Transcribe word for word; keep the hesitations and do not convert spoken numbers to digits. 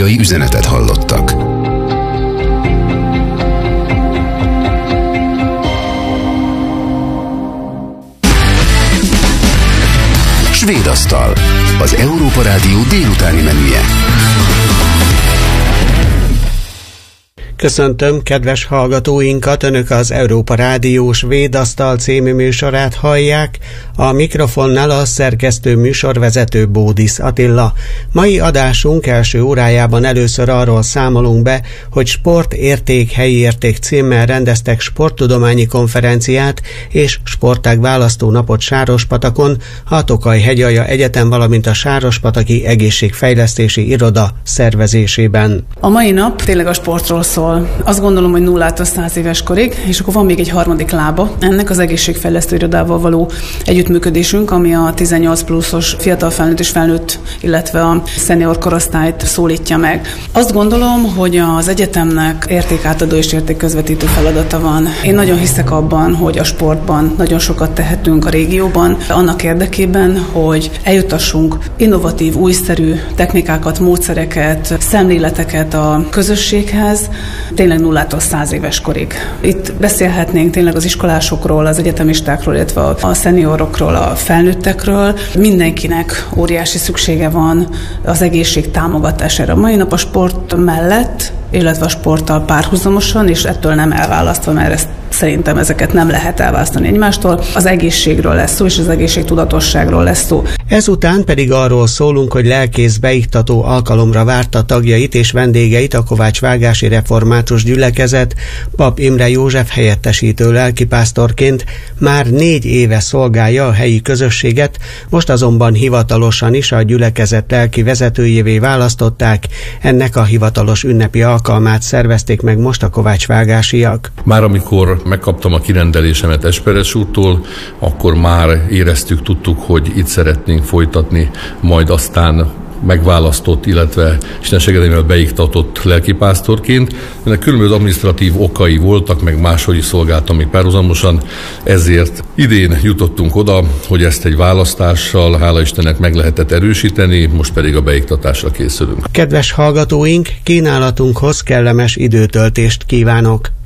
stratégiai üzenetet hallottak. Svédasztal, az Európa Rádió délutáni menüje. Köszöntöm kedves hallgatóinkat, Önök az Európa Rádió Svédasztal című műsorát hallják, a mikrofonnál a szerkesztő műsorvezető Bódisz Attila. Mai adásunk első órájában először arról számolunk be, hogy Sportérték helyi érték címmel rendeztek sporttudományi konferenciát és sportág választó napot Sárospatakon, a Tokaj-Hegyalja Egyetem, valamint a Sárospataki Egészségfejlesztési Iroda szervezésében. A mai nap tényleg a sportról szól. Azt gondolom, hogy nullától száz éves korig, és akkor van még egy harmadik lába. Ennek az egészségfejlesztő irodával való együttműködésünk, ami a tizennyolc pluszos fiatal felnőtt és felnőtt, illetve a szenior korosztályt szólítja meg. Azt gondolom, hogy az egyetemnek értékátadó és értékközvetítő feladata van. Én nagyon hiszek abban, hogy a sportban nagyon sokat tehetünk a régióban, annak érdekében, hogy eljutassunk innovatív, újszerű technikákat, módszereket, szemléleteket a közösséghez, tényleg nullától száz éves korig. Itt beszélhetnénk tényleg az iskolásokról, az egyetemistákról, illetve a szeniorokról, a felnőttekről. Mindenkinek óriási szüksége van az egészség támogatására. Mai nap a sport mellett, illetve a sporttal párhuzamosan, és ettől nem elválasztva, mert ezt szerintem ezeket nem lehet elválasztani egymástól. Az egészségről lesz szó, és az egészségtudatosságról lesz szó. Ezután pedig arról szólunk, hogy lelkész beiktató alkalomra várta tagjait és vendégeit a Kovács-Vágási Református Gyülekezet. Pap Imre József helyettesítő lelkipásztorként már négy éve szolgálja a helyi közösséget, most azonban hivatalosan is a gyülekezet lelki vezetőjévé választották. Ennek a hivatalos ünnepi alkalmát szervezték meg most a kovácsvágásiak. Már amikor megkaptam a kirendelésemet Esperes úrtól, akkor már éreztük, tudtuk, hogy itt szeretnénk folytatni, majd aztán megválasztott, illetve Isten segedélyével beiktatott lelkipásztorként. Ennek különböző adminisztratív okai voltak, meg máshogy is szolgáltam még párhuzamosan, ezért idén jutottunk oda, hogy ezt egy választással, hála Istennek, meg lehetett erősíteni, most pedig a beiktatásra készülünk. Kedves hallgatóink, kínálatunkhoz kellemes időtöltést kívánok!